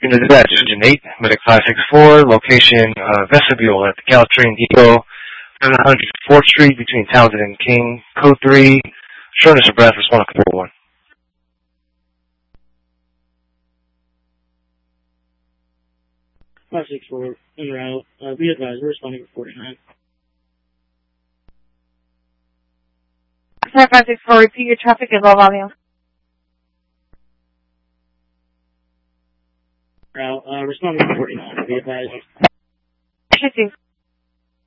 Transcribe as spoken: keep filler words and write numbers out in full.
Unit Dispatch, Engine eight, Medic five six four, location uh, vestibule at the Caltrain Depot, seven hundred fourth Street between Townsend and King, code three, shortness of breath, respond to code one. five six four, en route, uh, be advised, we're responding to forty-nine. five six four, repeat your traffic at low volume. Route, uh, responding to forty-nine, be advised. Shifting.